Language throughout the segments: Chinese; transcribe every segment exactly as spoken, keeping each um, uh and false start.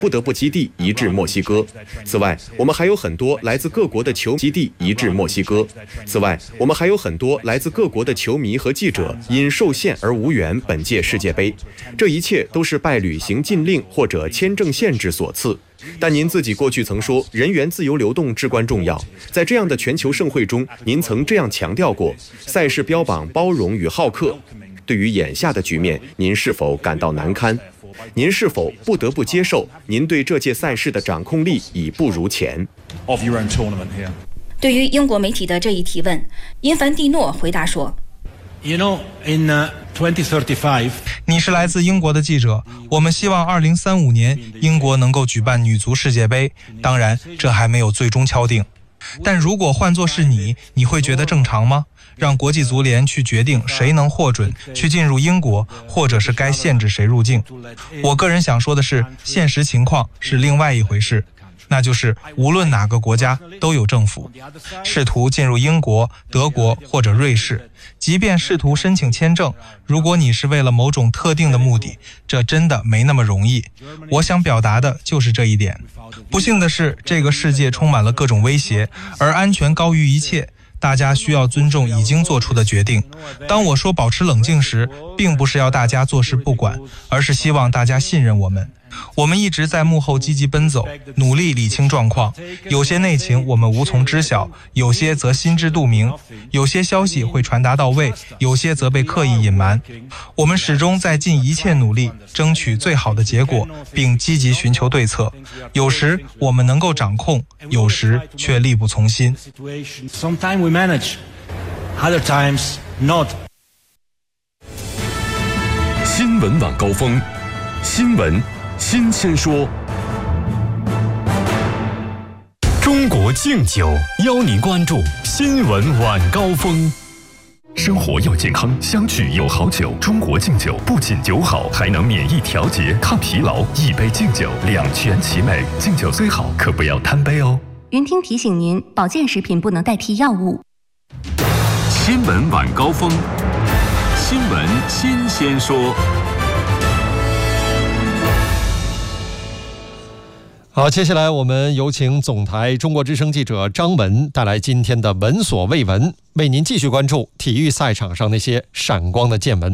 不得不基地移至墨西哥。此外，我们还有很多来自各国的球基地移至墨西哥。此外，我们还有很多来自各国的球迷和记者因受限而无缘本届世界杯。这一切都是拜旅行禁令或者签证限制所赐。但您自己过去曾说，人员自由流动至关重要。在这样的全球盛会中，您曾这样强调过：赛事标榜包容与好客。对于眼下的局面，您是否感到难堪？您是否不得不接受您对这届赛事的掌控力已不如前？ 对于英国媒体的这一提问，因凡蒂诺回答说 You know, in, uh, twenty thirty-five, 你是来自英国的记者，我们希望二零三五年英国能够举办女足世界杯，当然这还没有最终敲定。但如果换作是你，你会觉得正常吗？让国际足联去决定谁能获准去进入英国，或者是该限制谁入境？我个人想说的是，现实情况是另外一回事，那就是无论哪个国家都有政府试图进入英国、德国或者瑞士，即便试图申请签证，如果你是为了某种特定的目的，这真的没那么容易。我想表达的就是这一点。不幸的是，这个世界充满了各种威胁，而安全高于一切。大家需要尊重已经做出的决定。当我说保持冷静时，并不是要大家坐视不管，而是希望大家信任我们。我们一直在幕后积极奔走，努力理清状况。有些内情我们无从知晓，有些则心知肚明，有些消息会传达到位，有些则被刻意隐瞒。我们始终在尽一切努力争取最好的结果，并积极寻求对策。有时我们能够掌控，有时却力不从心。 Sometimes we manage, other times not. 新闻晚高峰，新闻新鲜说。中国敬酒邀您关注新闻晚高峰。生活要健康，相聚有好酒。中国敬酒不仅酒好，还能免疫调节、抗疲劳。一杯敬酒，两全其美。敬酒最好，可不要贪杯哦。 云听提醒您，保健食品不能代替药物。 新闻晚高峰，新闻新鲜说。 好，接下来我们有请总台中国之声记者张文带来今天的闻所未闻，为您继续关注体育赛场上那些闪光的见闻。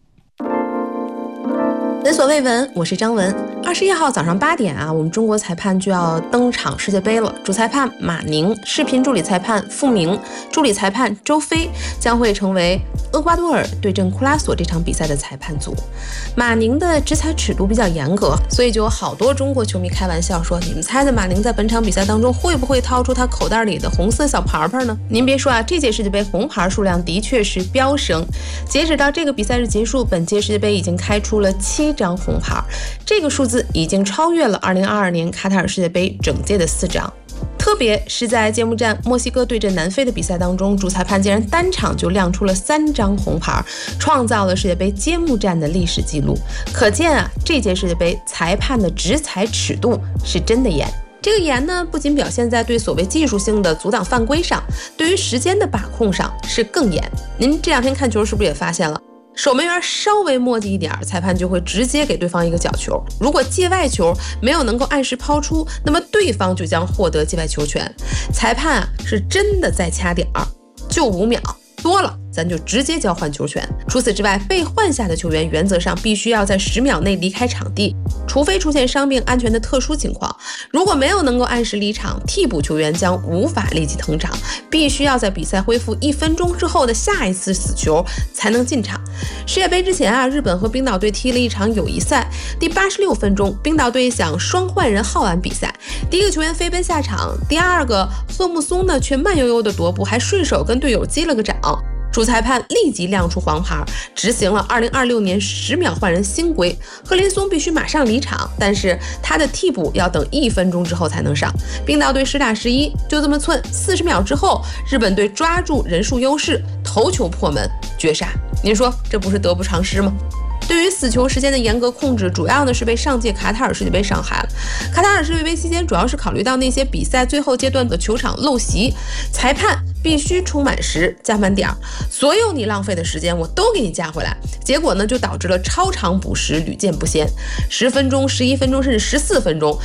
闻所未闻，我是张文。二十一号早上八点啊，我们中国裁判就要登场世界杯了。主裁判马宁、视频助理裁判傅明、助理裁判周飞将会成为厄瓜多尔对阵库拉索这场比赛的裁判组。马宁的执裁尺度比较严格，所以就有好多中国球迷开玩笑说：“你们猜猜马宁在本场比赛当中会不会掏出他口袋里的红色小牌牌呢？”您别说啊，这届世界杯红牌数量的确是飙升。截止到这个比赛日结束，本届世界杯已经开出了七张红牌，这个数字已经超越了二零二二年卡塔尔世界杯整届的四张。特别是在揭幕战墨西哥对阵南非的比赛当中，主裁判竟然单场就亮出了三张红牌，创造了世界杯揭幕战的历史记录。可见啊，这届世界杯裁判的执裁尺度是真的严。这个严呢，不仅表现在对所谓技术性的阻挡犯规上，对于时间的把控上是更严。您这两天看球是不是也发现了？守门员稍微磨叽一点，裁判就会直接给对方一个角球。如果界外球没有能够按时抛出，那么对方就将获得界外球权。裁判啊是真的在掐点儿，就五秒，多了咱就直接交换球权。除此之外，被换下的球员原则上必须要在十秒内离开场地，除非出现伤病安全的特殊情况。如果没有能够按时离场，替补球员将无法立即登场，必须要在比赛恢复一分钟之后的下一次死球才能进场。世界杯之前啊，日本和冰岛队踢了一场友谊赛，第八十六分钟，冰岛队想双换人耗完比赛，第一个球员飞奔下场，第二个贺木松呢却慢悠悠的踱步，还顺手跟队友击了个掌。主裁判立即亮出黄牌，执行了二零二六年十秒换人新规。贺林松必须马上离场，但是他的替补要等一分钟之后才能上。冰岛队十打十一，就这么寸。四十秒之后，日本队抓住人数优势，头球破门，绝杀。您说这不是得不偿失吗？对于死球时间的严格控制，主要呢是被上届卡塔尔世界杯伤害了。卡塔尔世界杯期间，主要是考虑到那些比赛最后阶段的球场陋习，裁判必须充满时加满点儿，所有你浪费的时间我都给你加回来。结果呢，就导致了超长补时屡见不鲜，十分钟、十一分钟甚至十四分钟，